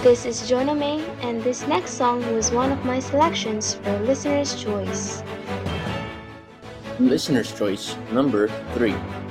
This is Jonah May, and this next song was one of my selections for Listener's Choice. Listener's choice number 3.